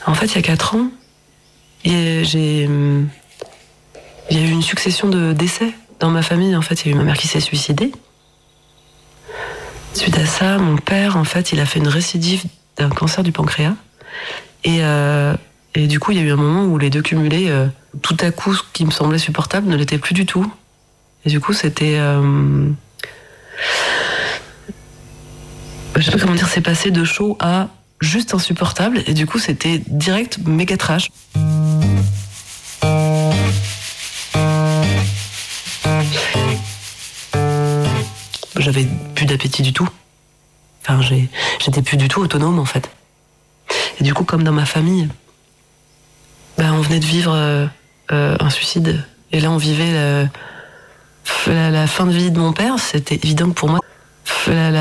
En fait, il y a 4 ans, il y a eu une succession de décès dans ma famille. En fait, il y a eu ma mère qui s'est suicidée. Suite à ça, mon père, en fait, il a fait une récidive d'un cancer du pancréas. Et du coup, il y a eu un moment où les deux cumulés, tout à coup, ce qui me semblait supportable ne l'était plus du tout. Et du coup, c'était... je sais pas comment dire, c'est passé de chaud à juste insupportable. Et du coup, c'était direct méga trash. J'avais plus d'appétit du tout. Enfin, j'étais plus du tout autonome, en fait. Et du coup, comme dans ma famille, on venait de vivre un suicide. Et là, on vivait la fin de vie de mon père. C'était évident que pour moi,